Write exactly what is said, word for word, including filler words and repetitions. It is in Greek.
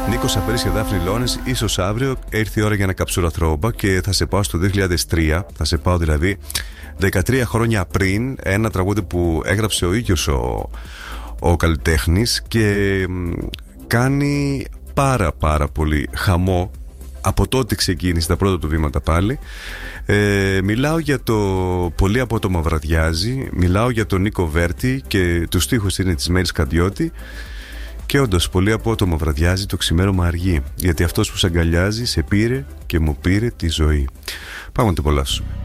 Νίκος Απέρης και Δάφνη Λόνες, ίσως αύριο έρθει η ώρα για ένα καψούρα throwback και θα σε πάω στο δύο χιλιάδες τρία. Θα σε πάω δηλαδή δεκατρία χρόνια πριν, ένα τραγούδι που έγραψε ο ίδιος ο, ο καλλιτέχνης και κάνει πάρα πάρα πολύ χαμό. Από τότε ξεκίνησε τα πρώτα του βήματα πάλι. ε, Μιλάω για το «Πολύ απότομα βραδιάζει». Μιλάω για τον Νίκο Βέρτη και τους στίχους είναι της Μέρης Καντιώτη. Και όντως πολύ απότομα βραδιάζει, το ξημέρωμα αργεί, γιατί αυτός που σ' αγκαλιάζει σε πήρε και μου πήρε τη ζωή. Πάμε να το απολαύσουμε.